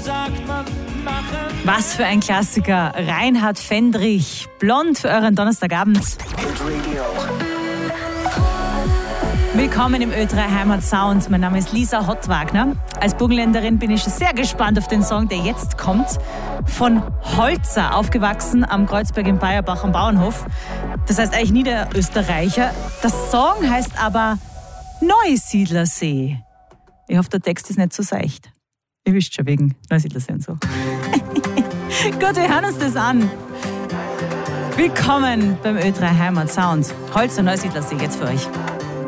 Was für ein Klassiker. Reinhard Fendrich, Blond für euren Donnerstagabend. Willkommen im Ö3 Heimatsound. Mein Name ist Lisa Hottwagner. Als Burgenländerin bin ich sehr gespannt auf den Song, der jetzt kommt. Von Holzer, aufgewachsen am Kreuzberg in Bayerbach am Bauernhof. Das heißt eigentlich Niederösterreicher. Der Song heißt aber Neusiedlersee. Ich hoffe, der Text ist nicht so seicht. Ihr wisst schon, wegen Neusiedlersee und so. Gut, wir hören uns das an. Willkommen beim Ö3 Heimatsound. Holzer, Neusiedlersee jetzt für euch.